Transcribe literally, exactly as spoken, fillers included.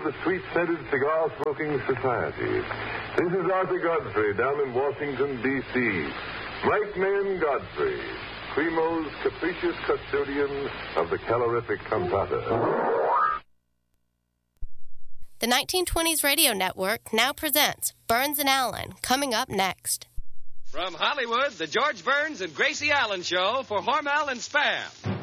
the Sweet-Scented Cigar-Smoking Society. This is Arthur Godfrey down in Washington, D C Mike Mayen Godfrey, Primo's capricious custodian of the calorific cantata. The nineteen twenties Radio Network now presents Burns and Allen, coming up next. From Hollywood, the George Burns and Gracie Allen Show for Hormel and Spam.